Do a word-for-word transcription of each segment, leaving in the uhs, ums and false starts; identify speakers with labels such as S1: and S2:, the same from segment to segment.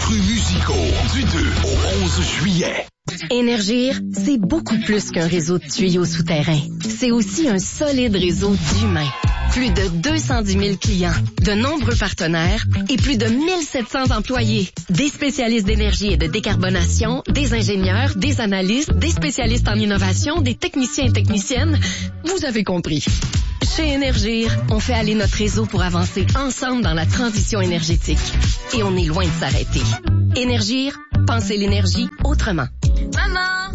S1: crus musicaux du deux au onze juillet.
S2: Énergir, c'est beaucoup plus qu'un réseau de tuyaux souterrains. C'est aussi un solide réseau d'humains. Plus de deux cent dix mille clients, de nombreux partenaires et plus de mille sept cents employés. Des spécialistes d'énergie et de décarbonation, des ingénieurs, des analystes, des spécialistes en innovation, des techniciens et techniciennes. Vous avez compris. Chez Énergir, on fait aller notre réseau pour avancer ensemble dans la transition énergétique. Et on est loin de s'arrêter. Énergir, pensez l'énergie autrement.
S3: Maman!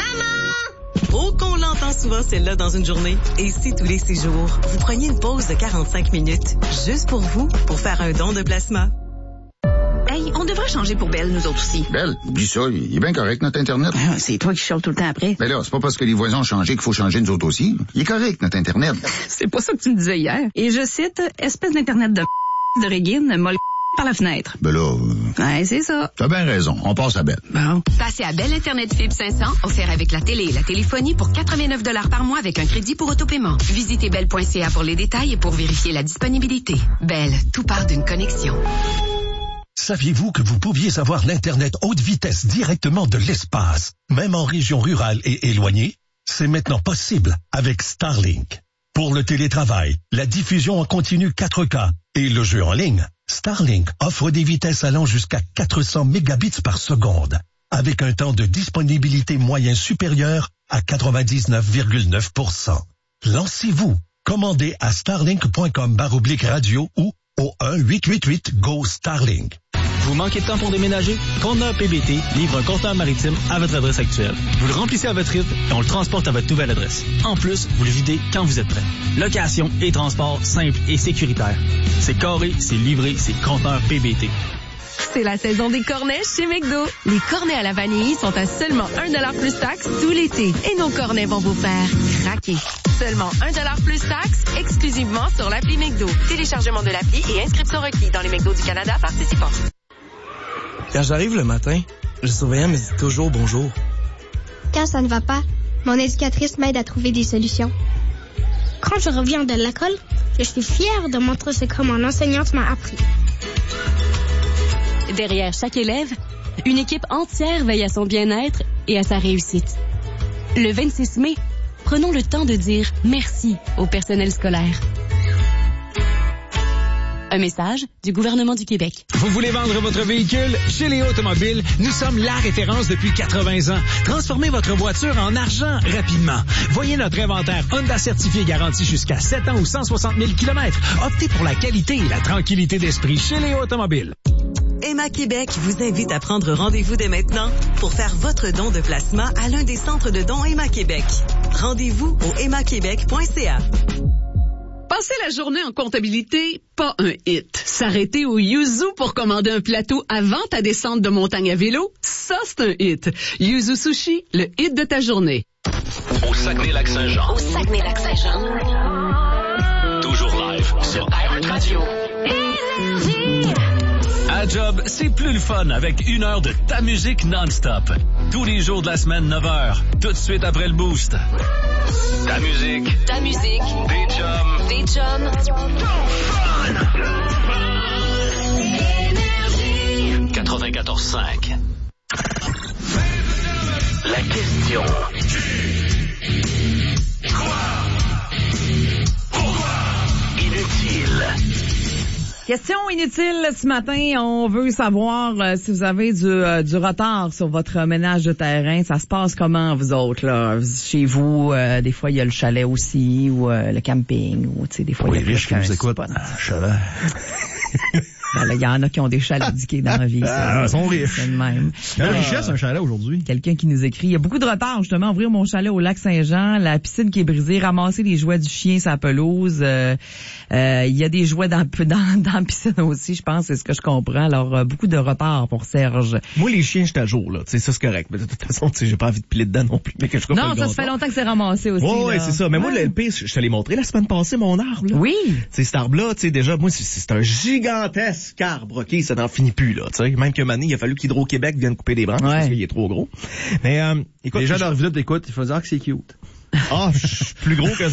S3: Maman! Oh, qu'on l'entend souvent celle-là dans une journée. Et si tous les six jours, vous preniez une pause de quarante-cinq minutes, juste pour vous, pour faire un don de plasma?
S4: Hey, on devrait changer pour Belle, nous autres aussi.
S5: Belle, dis ça, il est bien correct, notre Internet.
S4: Ah, c'est toi qui chiales tout le temps après.
S5: Mais là, c'est pas parce que les voisins ont changé qu'il faut changer nous autres aussi. Il est correct, notre Internet.
S4: C'est pas ça que tu me disais hier. Et je cite, espèce d'Internet de de Régine, molle par la fenêtre.
S5: Ben là... Euh...
S4: Ouais, c'est ça.
S5: T'as bien raison, on passe à Belle.
S4: Bon.
S6: Passez à Belle Internet Fibre cinq cents, offert avec la télé et la téléphonie pour quatre-vingt-neuf dollars par mois avec un crédit pour autopaiement. Visitez belle point c a pour les détails et pour vérifier la disponibilité. Belle, tout part d'une connexion.
S7: Saviez-vous que vous pouviez avoir l'Internet haute vitesse directement de l'espace, même en région rurale et éloignée? C'est maintenant possible avec Starlink. Pour le télétravail, la diffusion en continu quatre K et le jeu en ligne, Starlink offre des vitesses allant jusqu'à quatre cents mégabits par seconde, avec un temps de disponibilité moyen supérieur à quatre-vingt-dix-neuf virgule neuf pour cent. Lancez-vous. Commandez à starlink point com barre oblique radio ou au un huit huit huit go Starlink.
S8: Vous manquez de temps pour déménager? Conteneur P B T livre un conteneur maritime à votre adresse actuelle. Vous le remplissez à votre rythme et on le transporte à votre nouvelle adresse. En plus, vous le videz quand vous êtes prêt. Location et transport simple et sécuritaire. C'est carré, c'est livré, c'est conteneur P B T.
S9: C'est la saison des cornets chez McDo. Les cornets à la vanille sont à seulement un dollar plus taxe tout l'été. Et nos cornets vont vous faire craquer. Seulement un dollar plus taxe, exclusivement sur l'appli McDo. Téléchargement de l'appli et inscription requis dans les McDo du Canada participants.
S10: Quand j'arrive le matin, le surveillant me dit toujours bonjour.
S11: Quand ça ne va pas, mon éducatrice m'aide à trouver des solutions. Quand je reviens de l'école, je suis fière de montrer ce que mon enseignante m'a appris.
S12: Derrière chaque élève, une équipe entière veille à son bien-être et à sa réussite. Le vingt-six mai, prenons le temps de dire merci au personnel scolaire. Un message du gouvernement du Québec.
S13: Vous voulez vendre votre véhicule? Chez Léo Automobile, nous sommes la référence depuis quatre-vingts ans. Transformez votre voiture en argent rapidement. Voyez notre inventaire Honda certifié garanti jusqu'à sept ans ou cent soixante mille kilomètres. Optez pour la qualité et la tranquillité d'esprit chez Léo Automobile.
S3: Emma Québec vous invite à prendre rendez-vous dès maintenant pour faire votre don de plasma à l'un des centres de dons Emma Québec. Rendez-vous au emma québec point c a.
S14: Passer la journée en comptabilité, pas un hit. S'arrêter au Yuzu pour commander un plateau avant ta descente de montagne à vélo, ça c'est un hit. Yuzu Sushi, le hit de ta journée.
S1: Au Saguenay-Lac-Saint-Jean.
S2: Au Saguenay-Lac-Saint-Jean.
S1: Toujours live sur iHeartRadio.
S8: À Job, c'est plus le fun avec une heure de ta musique non-stop. Tous les jours de la semaine, neuf heures. Tout de suite après le boost.
S1: Ta musique.
S2: Ta musique.
S1: Des chums.
S2: Des chums.
S1: quatre-vingt-quatorze cinq. La question. Inutile.
S15: Question inutile ce matin. On veut savoir euh, si vous avez du, euh, du retard sur votre ménage de terrain. Ça se passe comment, vous autres, là? Chez vous, euh, des fois, il y a le chalet aussi, ou euh, le camping, ou, tu sais, des fois, il y a...
S7: Oui, riche qui nous écoute. Ah, chalet.
S15: Il y en a qui ont des chalets diqués dans la vie.
S7: Ah, ils sont riches.
S15: C'est le même.
S7: La richesse, un chalet aujourd'hui.
S15: Quelqu'un qui nous écrit, il y a beaucoup de retard, justement, ouvrir mon chalet au lac Saint-Jean, la piscine qui est brisée, ramasser les jouets du chien sur la pelouse. Euh, euh, il y a des jouets dans, dans, dans la piscine aussi, je pense, c'est ce que je comprends. Alors, euh, beaucoup de retard pour Serge.
S10: Moi, les chiens, je suis à jour, là. Tu sais, ça, c'est correct. Mais de toute façon, tu sais, j'ai pas envie de piler dedans non plus. Mais que je
S15: non, ça se fait longtemps que c'est ramassé aussi.
S10: Oh, ouais, c'est ça. Mais ouais. Moi, le L P, je te l'ai montré la semaine passée, mon arbre, là.
S15: Oui.
S10: Tu sais, cet arbre-là, tu sais, déjà, moi, c'est, c'est un gigantesque arbre, OK? Ça n'en finit plus, là. Tu sais, même qu'une année, il a fallu qu'Hydro-Québec vienne couper des branches ouais. parce qu'il est trop gros. Mais, euh, écoute.
S16: Les gens dans la vidéo t'écoutent, il faut dire que c'est cute.
S10: Ah, je suis plus gros qu'eux autres.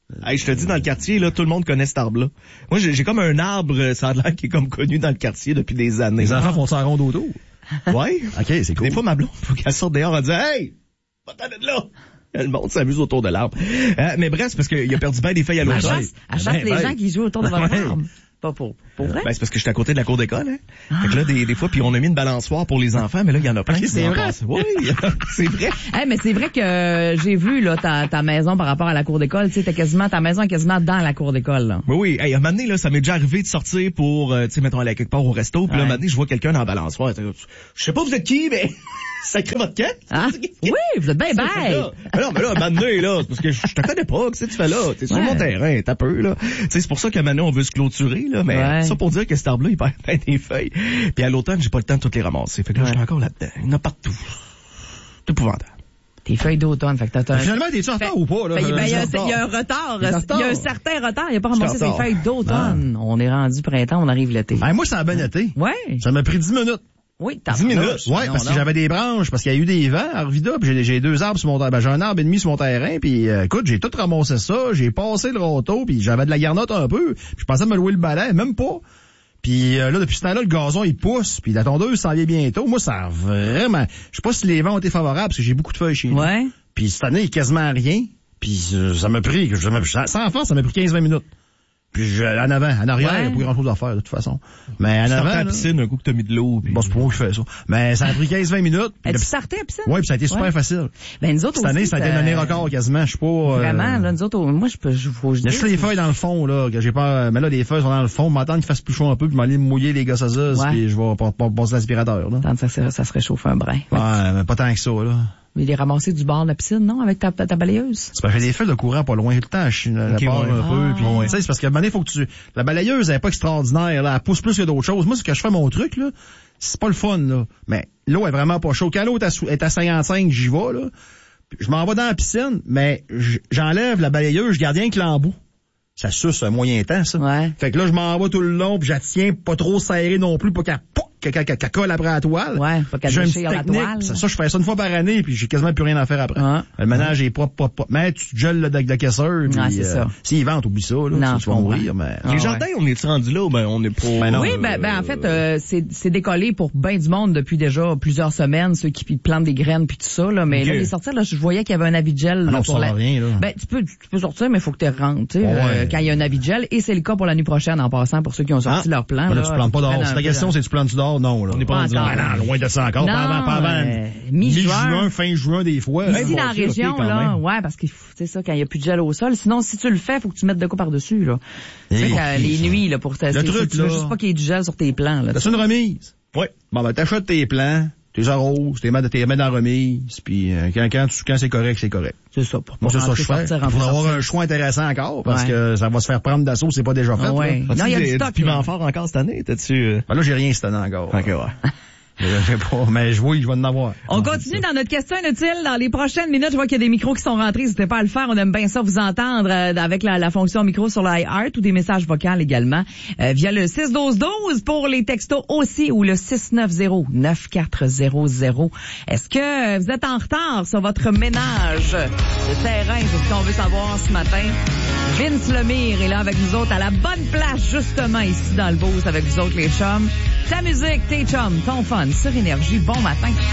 S10: Hey, je te dis, dans le quartier, là, tout le monde connaît cet arbre-là. Moi, j'ai, j'ai comme un arbre, ça a l'air qui est comme connu dans le quartier depuis des années.
S16: Les enfants font ça en ronde autour.
S10: Ouais.
S16: OK, c'est cool.
S10: Des fois, ma blonde, faut qu'elle sorte dehors en disant, hey! Va-t'en de là! Le monde s'amuse autour de l'arbre. Euh, mais bref, c'est parce qu'il a perdu bien des feuilles à l'automne.
S15: Elle chasse, elle chasse les gens qui jouent autour de votre arbre. Pas pour, pour vrai?
S10: Ben, c'est parce que j'étais à côté de la cour d'école, hein. Ah. Fait que là, des, des fois, puis on a mis une balançoire pour les enfants, mais là, il y en a plein
S15: okay,
S10: qui
S15: c'est vrai.
S10: Oui, c'est vrai.
S15: Hey, mais c'est vrai que j'ai vu, là, ta, ta maison par rapport à la cour d'école. Tu sais, t'as quasiment, ta maison est quasiment dans la cour d'école, là.
S10: Oui, oui. Hey, à un moment donné, là, ça m'est déjà arrivé de sortir pour, euh, tu sais, mettons, aller quelque part au resto, puis ouais. là, à un moment donné, je vois quelqu'un dans la balançoire. Je sais pas vous êtes qui, mais... Sacré votre quête?
S15: Ah, oui, vous êtes bien bête.
S10: Mais non, mais là, maintenant, là, c'est parce que je te connais pas, qu'est-ce que tu fais là? T'es sur ouais. mon terrain, t'as peu, là. Tu sais, c'est pour ça que maintenant, on veut se clôturer, là, mais ouais. ça pour dire que cet arbre-là, il perd bien des feuilles. Puis à l'automne, j'ai pas le temps de toutes les ramasser. Fait que là, ouais. je suis encore là-dedans. Il y en a partout. C'est épouvantable.
S15: Tes feuilles d'automne, fait que t'as un...
S16: Finalement, t'es-tu en retard ou pas, là?
S15: Ben, ben, il y a un retard. Il y a un certain retard. Il a pas ramassé ses feuilles d'automne. On est rendu printemps, on arrive l'été.
S16: Ben, moi, ça a bien été.
S15: Ouais.
S16: Ça m'a pris dix minutes.
S15: Oui, t'as
S16: dix minutes. Ouais, parce que j'avais des branches, parce qu'il y a eu des vents à Arvida, puis j'ai, j'ai deux arbres sur mon terrain. Ben, j'ai un arbre et demi sur mon terrain, puis euh, écoute, j'ai tout ramassé ça, j'ai passé le râteau, puis j'avais de la garnotte un peu, puis je pensais me louer le balai, même pas. Puis euh, là, depuis ce temps-là, le gazon, il pousse, puis la tondeuse s'en vient bientôt. Moi, ça a vraiment... Je sais pas si les vents ont été favorables, parce que j'ai beaucoup de feuilles chez nous.
S15: Ouais.
S16: Puis cette année, il y a quasiment rien, puis euh, ça m'a pris, je, sans force, ça m'a pris quinze vingt minutes. Puis je, en avant, en arrière, il ouais. n'y a pas grand chose à faire, de toute façon. Mais en avant.
S10: à la piscine, un coup que t'as mis de l'eau. Puis...
S16: Bon, c'est pas moi qui fais ça. Mais ça a pris quinze vingt minutes.
S15: Tu startais à la piscine?
S16: Oui, puis ça a été super
S15: ouais.
S16: facile.
S15: Ben, nous autres
S16: Cette
S15: aussi,
S16: année, ça a été une année record quasiment. Je sais pas.
S15: Vraiment,
S16: euh...
S15: là, nous autres, moi, je peux, je faut, je
S16: Il y a juste les feuilles dans le fond, là, que j'ai pas, mais là, les feuilles sont dans le fond. M'attendre qu'il fasse plus chaud un peu, puis m'aller mouiller les gossazeuses, ouais. puis je vais passer l'aspirateur, là.
S15: Tant que ça, ça se réchauffe un brin.
S16: Ouais, mais pas tant que ça, là.
S15: Mais il est ramassé du bord de la piscine, non? Avec ta, ta, ta balayeuse?
S16: C'est parce que j'ai des feuilles de courant pas loin. Tout le temps, je suis la okay, part ouais. un peu. Puis, ah, ouais. tu sais, c'est parce qu'à un moment donné, faut que tu, la balayeuse, elle est pas extraordinaire, là. Elle pousse plus que d'autres choses. Moi, c'est que je fais mon truc, là. C'est pas le fun, là. Mais l'eau est vraiment pas chaude. Quand l'eau est à cinquante-cinq, j'y vais, là. Je m'en vais dans la piscine, mais j'enlève la balayeuse, je garde rien que l'embout. Ça suce un moyen temps, ça.
S15: Ouais.
S16: Fait que là, je m'en vais tout le long, puis j'attiens pas trop serré non plus, pas qu'elle qu'elle qu'elle colle après la toile.
S15: Ouais, pas qu'elle déchire la toile.
S16: Ça, ça, je fais ça une fois par année, puis j'ai quasiment plus rien à faire après.
S15: Ah.
S16: Le ménage ouais. est propre, propre, propre. Mais tu gèles le deck de caisseur, puis
S15: ah, c'est
S16: euh,
S15: ça.
S16: s'ils vendent, oublie ça, là.
S15: Non,
S16: tu vas mourir, mais...
S10: Les ah, jardins, ouais. on est rendu là, ben, on est pas...
S15: Ben non, oui, ben, ben, en fait, euh, c'est, c'est décollé pour ben du monde depuis déjà plusieurs semaines, ceux qui plantent des graines puis tout ça, là. Mais okay. là, les sortir, là, je voyais qu'il y avait un avis de gel.
S16: Ah non,
S15: pour
S16: ça
S15: la...
S16: rien, là.
S15: Ben, tu peux, tu peux sortir, mais il faut que tu rentres, tu sais, ouais. euh, quand il y a un avis de gel. Et c'est le cas pour la nuit prochaine, en passant, pour ceux qui ont sorti ah. leur plan.
S16: Ben là,
S15: là,
S16: tu plantes pas dehors. La question, c'est tu plantes-tu dehors? Non, là.
S10: On n'est pas
S16: non, loin de ça encore.
S15: Non,
S16: pas avant, pas avant.
S15: Euh, mi-juin,
S16: fin juin des fois.
S15: Ici dans la région, là, ouais, parce que c'est ça, quand il y a plus de gel au sol. Sinon, si tu le fais, faut que tu mettes de quoi par-dessus, là. Tu sais, les nuits, là, pour tester.
S16: Le truc,
S15: tu
S16: là.
S15: veux juste pas qu'il y ait du gel sur tes plants, là.
S16: T'as une remise?
S10: Oui.
S16: Bon, ben, t'achètes tes plants, t'es arroses, t'es mets dans la remise, puis euh, quand, quand, tu, quand c'est correct, c'est correct.
S15: C'est ça. Pour
S16: Moi, c'est ça que je fais. Il faudra avoir un choix intéressant encore, parce ouais. que ça va se faire prendre d'assaut, c'est pas déjà fait. Ah
S15: ouais. Non, il y a du stock.
S10: Tu piment fort encore cette année, t'as-tu?
S16: Ben là, j'ai rien cette année encore.
S10: Ok, ouais.
S16: Je sais pas, mais je vois, je vais en avoir.
S15: On continue dans notre question inutile. Dans les prochaines minutes, je vois qu'il y a des micros qui sont rentrés. N'hésitez pas à le faire. On aime bien ça vous entendre euh, avec la, la fonction micro sur l'iHeart ou des messages vocaux également euh, via le six douze douze pour les textos aussi ou le six neuf zéro neuf quatre zéro zéro. Est-ce que vous êtes en retard sur votre ménage de terrain? C'est ce qu'on veut savoir ce matin. Vince Lemire est là avec nous autres à la bonne place justement ici dans le Beauce avec vous autres les chums. Ta musique, tes chums, ton fun sur Énergie. Bon matin.